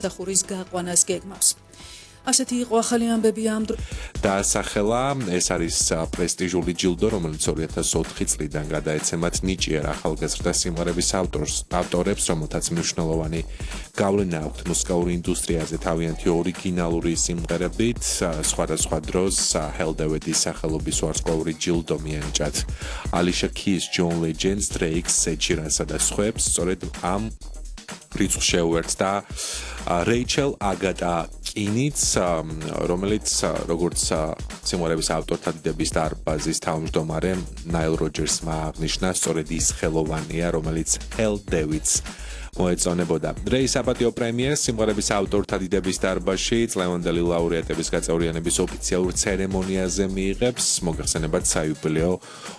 მსახურის გაყვანას გეგმავს. ასეთი იყო ახალი ამბები ამ დროს. დაასახელა ეს არის პრესტიჟული ჯილდო, რომელიც 2004 წლიდან გადაეცემათ ნიჭიერ ახალგაზრდა სიმღერების ავტორებს, რომელთაც მნიშვნელოვანი გავლენა აქვთ მუსიკალური ინდუსტრიაზე თავიანთი ორიგინალური სიმღერებით, სხვადასხვა დროს Hell David-ის სახელობის ვარსკვლავური ჯილდო მიენიჭათ Alicia Keys, John Legend, Drake, Ed Sheeran-სა და სხვებს, სწორედ ამ რიცხვს შეუერთდა Rachel Agata კინიც, რომელიც როგორც სიმღერების ავტორთა დიდების დარბაზის თავმჯდომარე Nile Rodgers-მა აღნიშნა, სწორედ ის ხელოვანია, რომელიც Hell David-ს მოეწონებოდა. რეის საპატიო პრემიერს სიმღერების ავტორთა დიდების დარბაზში წლევანდელი ლაურეატების გაწევრიანების ოფიციალურ ცერემონიაზე მიიღებს მოგეხსენებათ საიუბილეო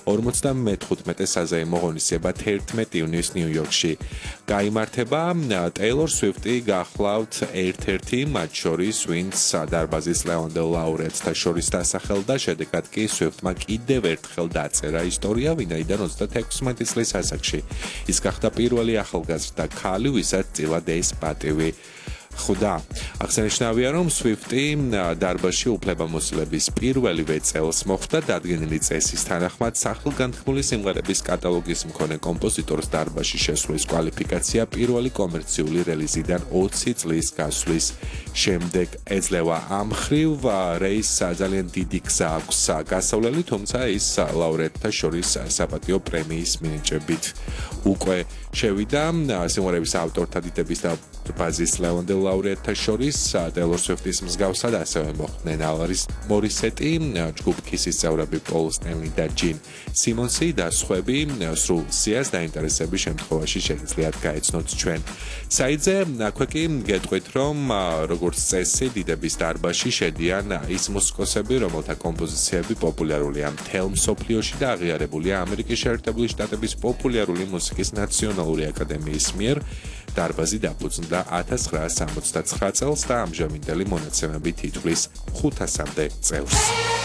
55 საზეიმო ღონისძიება 11 ივნისს ნიუ-იორკში გაიმართება. Taylor Swift-ი გახლავთ ერთ-ერთი მათ შორის, ვინც დარბაზის წლევანდელ ლაურეატთა შორის დასახელდა, შედეგად კი Swift-მა კიდევ ერთხელ დაწერა ისტორია, ვინაიდან 36 წლის ასაკში ის გახდა პირველი ახალგაზრდა ქალი, ვისაც წილად ეს პატივი ხვდა. აღსანიშნავია, რომ Swift-ი დარბაზში უფლებამოსილების პირველივე წელს მოხვდა დადგენილი წესის თანახმად სახელგანთქმული სიმღერების კატალოგის მქონე კომპოზიტორს დარბაზში შესვლის კვალიფიკაცია პირველი კომერციული რელიზიდან 20 წლის გასვლის შემდეგ ეძლევა. ამ მხრივ რეის ძალიან დიდი გზა აქვს გასავლელი, თუმცა ის ლაურეატთა შორის საპატიო პრემიის მინიჭებით უკვე შევიდა. სიმღერების ავტორთა დიდების დარბაზის ლევანდელ ლაურეატთა შორის Taylor Swift-ის მსგავსად ასევე მოხვდნენ Alanis Morissette, ჯგუფ Kiss-ის წევრები Paul Stanley და Gene Simmons-ი და სხვები. სრულ სიას დაინტერესების შემთხვევაში შეგიძლიათ გაეცნოთ ჩვენ საიტზე. აქვე კი გეტყვით, რომ როგორც წესი დიდების დარბაზში შედიან ის მუსიკოსები, რომელთა კომპოზიციები პოპულარულია მთელ მსოფლიოში და აღიარებულია ამერიკის შეერთებული შტატების პოპულარული მუსიკის ნაციონალური აკადემიის მიერ. დარბაზი დაფუძნდა 1969 წელს და ამჟამინდელი მონაცემებით ითვლის 500-მდე წევრს.